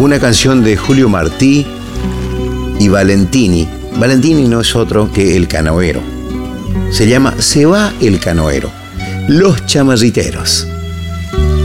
una canción de Julio Martí y Valentini. Valentini no es otro que El Canoero. Se llama Se va el canoero. Los Chamarriteros.